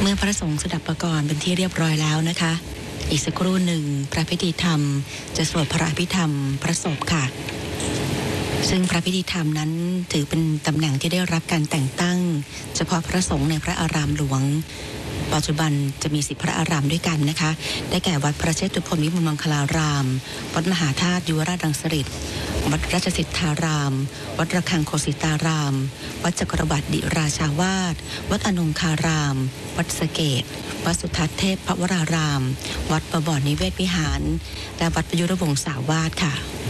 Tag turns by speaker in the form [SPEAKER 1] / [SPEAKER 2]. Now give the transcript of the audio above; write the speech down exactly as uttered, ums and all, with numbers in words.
[SPEAKER 1] เมื่อพระสงฆ์สดับประกรณ์เป็นที่เรียบร้อยแล้วนะคะอีกสักครู่หนึ่งพระพิธีธรรมจะสวดพระอภิธรรมพระศพค่ะซึ่งพระพิธีธรรมนั้นถือเป็นตำแหน่งที่ได้รับการแต่งตั้งเฉพาะพระสงฆ์ในพระอารามหลวงปัจจุบันจะมีสิบพระอารามด้วยกันนะคะได้แก่วัดพระเชตุพนวิมลมังคลารามวัดมหาธาตุยุวราชรังสฤษฎ์วัดราชสิทธารามวัดระฆังโคสิตารามวัดจักรวรรดิราชาวาสวัดอนงคารามวัดสะเกษวัดสุทัศน์เทพพระวรารามวัดประบอดนิเวศวิหารและวัดประยุรวงศาวาสค่ะ